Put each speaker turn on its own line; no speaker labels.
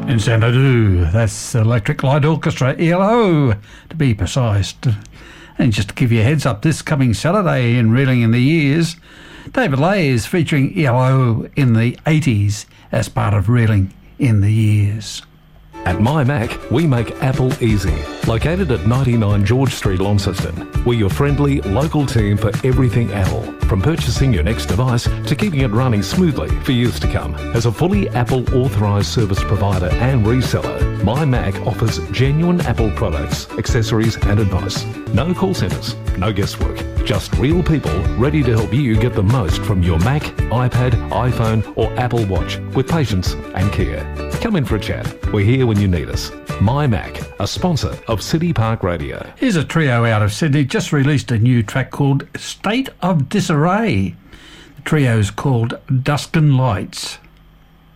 In Xanadu, that's Electric Light Orchestra, ELO, to be precise. And just to give you a heads up, this coming Saturday in Reeling in the Years, David Lay is featuring ELO in the 80s as part of Reeling in the Years.
At My Mac, we make Apple easy. Located at 99 George Street, Launceston, we're your friendly, local team for everything Apple. From purchasing your next device to keeping it running smoothly for years to come. As a fully Apple authorised service provider and reseller, My Mac offers genuine Apple products, accessories and advice. No call centres, no guesswork. Just real people ready to help you get the most from your Mac, iPad, iPhone or Apple Watch with patience and care. Come in for a chat. We're here when you need us. My Mac, a sponsor of City Park Radio.
Here's a trio out of Sydney, just released a new track called State of Disarray. The trio's called Dusk and Lights.